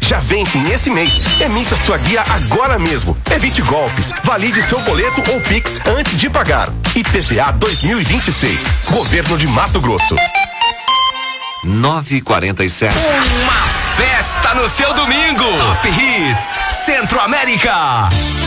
já vencem esse mês. Emita sua guia agora mesmo. Evite golpes. Valide seu boleto ou Pix antes de pagar. IPVA 2026. Governo de Mato Grosso. 9h47. Uma festa no seu domingo. Top Hits Centro-América.